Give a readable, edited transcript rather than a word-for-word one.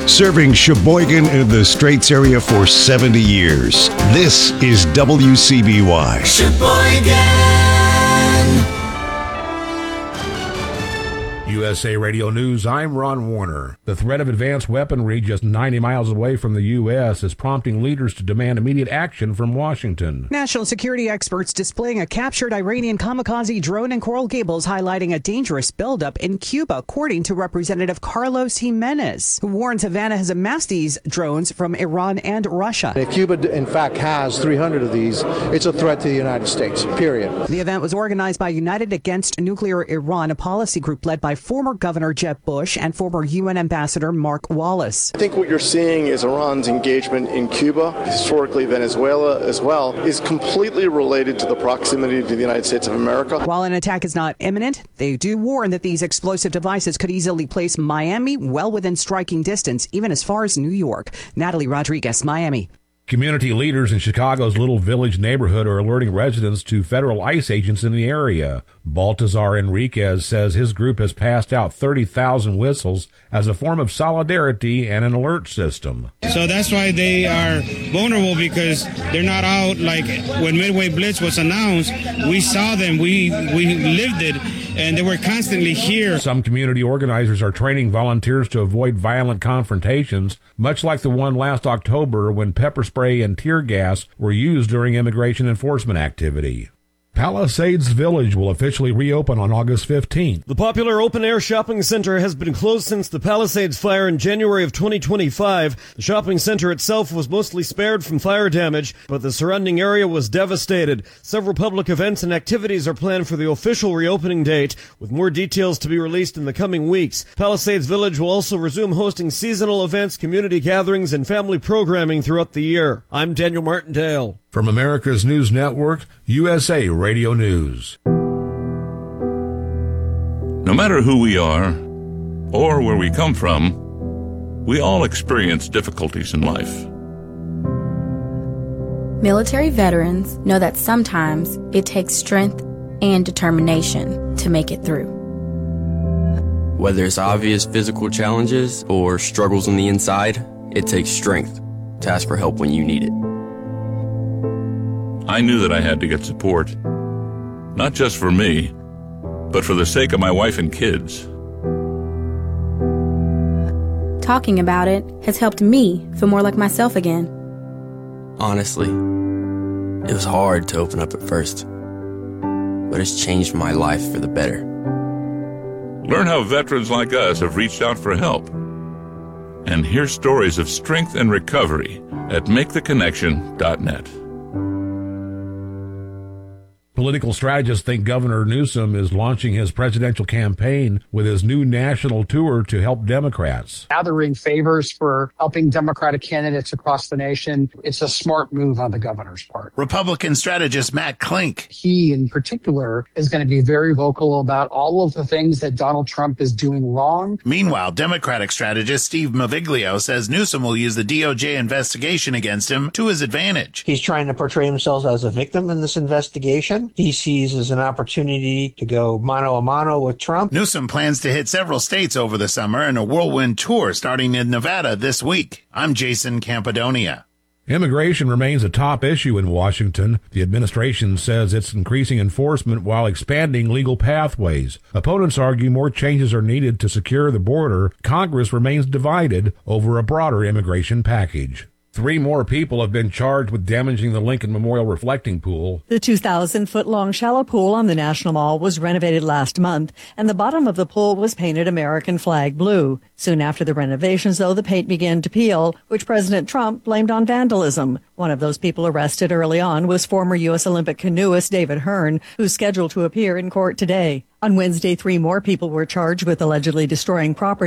serving Sheboygan and the Straits area for 70 years. This is WCBY. Sheboygan. USA Radio News, I'm Ron Warner. The threat of advanced weaponry just 90 miles away from the U.S. is prompting leaders to demand immediate action from Washington. National security experts displaying a captured Iranian kamikaze drone in Coral Gables, highlighting a dangerous buildup in Cuba, according to Representative Carlos Jimenez, who warns Havana has amassed these drones from Iran and Russia. If Cuba, in fact, has 300 of these, it's a threat to the United States, period. The event was organized by United Against Nuclear Iran, a policy group led by former Governor Jeb Bush and former UN Ambassador Mark Wallace. I think what you're seeing is Iran's engagement in Cuba, historically Venezuela as well, is completely related to the proximity to the United States of America. While an attack is not imminent, they do warn that these explosive devices could easily place Miami well within striking distance, even as far as New York. Natalie Rodriguez, Miami. Community leaders in Chicago's Little Village neighborhood are alerting residents to federal ICE agents in the area. Baltazar Enriquez says his group has passed out 30,000 whistles as a form of solidarity and an alert system. So that's why they are vulnerable, because they're not out. Like when Midway Blitz was announced, we saw them, we lived it, and they were constantly here. Some community organizers are training volunteers to avoid violent confrontations, much like the one last October when pepper spray and tear gas were used during immigration enforcement activity. Palisades Village will officially reopen on August 15th. The popular open-air shopping center has been closed since the Palisades fire in January of 2025. The shopping center itself was mostly spared from fire damage, but the surrounding area was devastated. Several public events and activities are planned for the official reopening date, with more details to be released in the coming weeks. Palisades Village will also resume hosting seasonal events, community gatherings, and family programming throughout the year. I'm Daniel Martindale. From America's News Network, USA Radio News. No matter who we are or where we come from, we all experience difficulties in life. Military veterans know that sometimes it takes strength and determination to make it through. Whether it's obvious physical challenges or struggles on the inside, it takes strength to ask for help when you need it. I knew that I had to get support, not just for me, but for the sake of my wife and kids. Talking about it has helped me feel more like myself again. Honestly, it was hard to open up at first, but it's changed my life for the better. Learn how veterans like us have reached out for help, and hear stories of strength and recovery at MakeTheConnection.net. Political strategists think Governor Newsom is launching his presidential campaign with his new national tour to help Democrats. Gathering favors for helping Democratic candidates across the nation. It's a smart move on the governor's part. Republican strategist Matt Klink. He, in particular, is going to be very vocal about all of the things that Donald Trump is doing wrong. Meanwhile, Democratic strategist Steve Maviglio says Newsom will use the DOJ investigation against him to his advantage. He's trying to portray himself as a victim in this investigation. He sees as an opportunity to go mano a mano with Trump. Newsom plans to hit several states over the summer in a whirlwind tour starting in Nevada this week. I'm Jason Campidonia. Immigration remains a top issue in Washington. The administration says it's increasing enforcement while expanding legal pathways. Opponents argue more changes are needed to secure the border. Congress remains divided over a broader immigration package. 3 more people have been charged with damaging the Lincoln Memorial reflecting pool. The 2,000-foot-long shallow pool on the National Mall was renovated last month, and the bottom of the pool was painted American flag blue. Soon after the renovations, though, the paint began to peel, which President Trump blamed on vandalism. One of those people arrested early on was former U.S. Olympic canoeist David Hearn, who's scheduled to appear in court today. On Wednesday, 3 more people were charged with allegedly destroying property